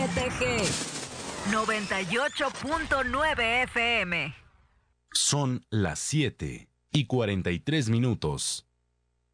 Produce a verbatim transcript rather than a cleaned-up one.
T G noventa y ocho punto nueve F M. Son las siete y cuarenta y tres minutos.